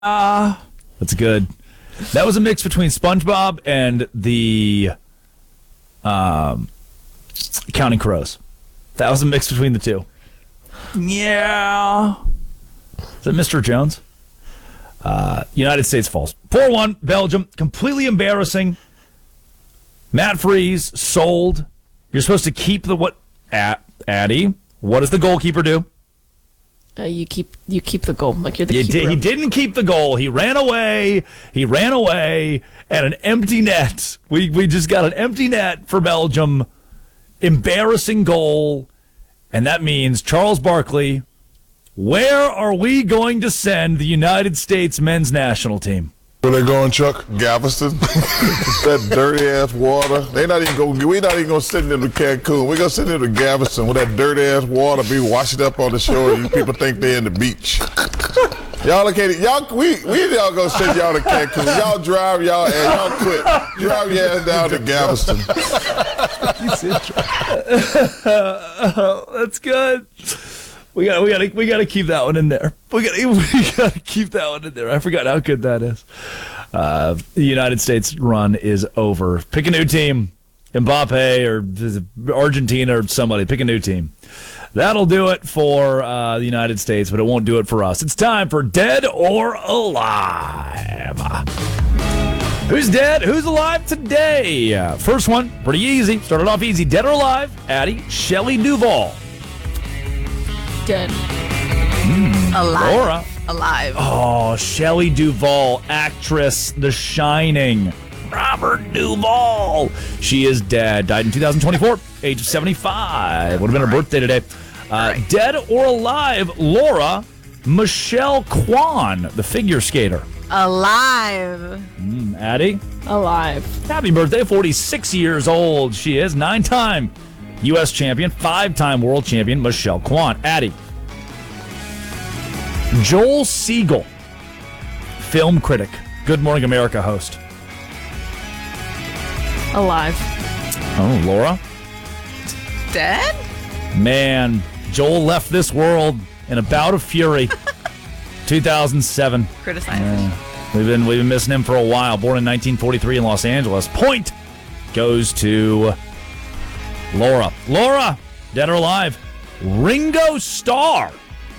That's good. That was a mix between SpongeBob and the Counting Crows. That was a mix between the two. Yeah. Is that Mr. Jones? United States falls. 4-1, Belgium. Completely embarrassing. Matt Freese, sold. You're supposed to keep the what? Addy, what does the goalkeeper do? You keep the goal. Like you're the keeper. He didn't keep the goal. He ran away. At an empty net. We just got an empty net for Belgium. Embarrassing goal. And that means, Charles Barkley, where are we going to send the United States men's national team? Where they going, Chuck? Galveston? That dirty ass water. We're not even gonna send them to Cancun. We're gonna send them to Galveston where that dirty ass water be washing up on the shore and people think they're in the beach. Y'all located. We gonna send y'all to Cancun. Y'all drive y'all quit. Drive your ass down to Galveston. That's good. We gotta keep that one in there. We gotta keep that one in there. I forgot how good that is. The United States run is over. Pick a new team, Mbappe or Argentina or somebody. Pick a new team. That'll do it for the United States, but it won't do it for us. It's time for Dead or Alive. Who's dead? Who's alive today? First one, pretty easy. Started off easy. Dead or alive? Addie, Shelley Duvall. Dead. Alive. Laura. Alive. Oh, Shelley Duvall, actress, The Shining. Robert Duvall. She is dead. Died in 2024, age of 75. Would have been her birthday today. Dead or alive, Laura, Michelle Kwan, the figure skater. Alive. Addie? Alive. Happy birthday, 46 years old. She is 9-time U.S. champion, 5-time world champion, Michelle Kwan. Addie. Joel Siegel, film critic, Good Morning America host. Alive. Oh, Laura? Dead? Man, Joel left this world in a bout of fury. 2007. Criticizing. We've been missing him for a while. Born in 1943 in Los Angeles. Point goes to Laura. Laura, dead or alive? Ringo Starr.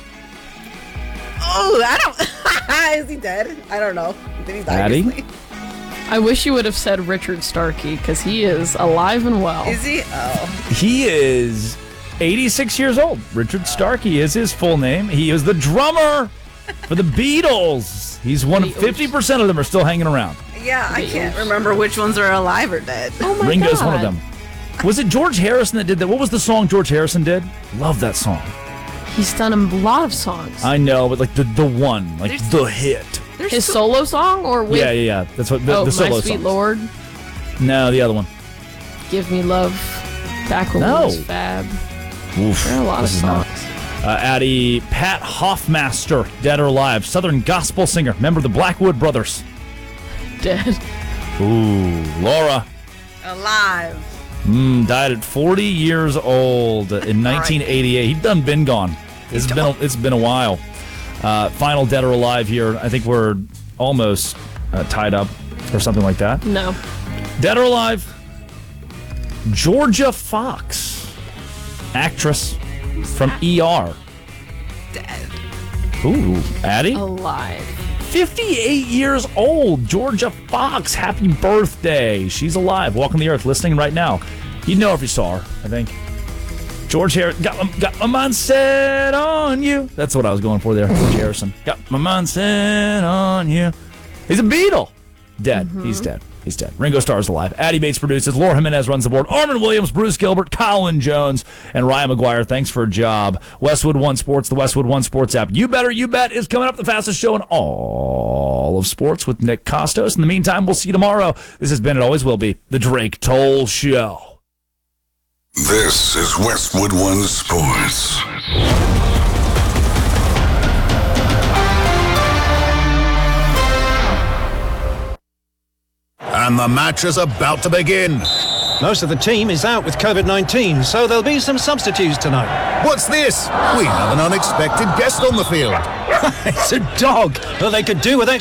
Oh, I don't. Is he dead? I don't know. Did he die Addie? recently? I wish you would have said Richard Starkey, because he is alive and well. Is he? Oh. He is 86 years old. Richard Starkey is his full name. He is the drummer for the Beatles. He's one of 50% of them are still hanging around. Yeah, I can't remember which ones are alive or dead. Oh my Ringo's God. one of them. Was it George Harrison that did that? What was the song George Harrison did? Love that song. He's done a lot of songs. I know, but like the one, like the hit. His solo song or with... Yeah. That's what the my solo sweet songs. Lord. No, the other one. Give Me Love. Back when No. we was fab. Oof, There are a lot of this is not- songs. Addie, Pat Hoffmaster, dead or alive, Southern gospel singer, member of the Blackwood Brothers. Dead. Ooh, Laura. Alive. Died at 40 years old in 1988. He'd been gone. It's been a while. Final dead or alive here. I think we're almost tied up or something like that. No. Dead or alive? Georgia Fox, actress from ER. Dead. Ooh, Addie? Alive. 58 years old, Georgia Fox. Happy birthday. She's alive, walking the earth, listening right now. You'd know if you saw her, I think. George Harrison, got my mind set on you. That's what I was going for there, George Harrison. Got my mind set on you. He's a Beatle. Dead. He's dead. He's dead. Ringo Starr's alive. Addie Bates produces. Laura Jimenez runs the board. Armin Williams, Bruce Gilbert, Colin Jones, and Ryan McGuire. Thanks for a job. Westwood One Sports, the Westwood One Sports app. You Better You Bet is coming up, the fastest show in all of sports with Nick Costos. In the meantime, we'll see you tomorrow. This has been, it always will be, the Drake Toll Show. This is Westwood One Sports. And the match is about to begin. Most of the team is out with COVID-19, so there'll be some substitutes tonight. What's this? We have an unexpected guest on the field. It's a dog, but they could do with